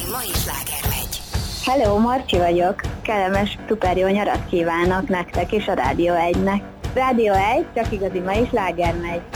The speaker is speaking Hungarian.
mai sláger megy. Hello, Marci vagyok. Kellemes, szuper jó nyarat kívánok nektek és a Rádió 1-nek. Rádió 1, csak igazi mai sláger megy.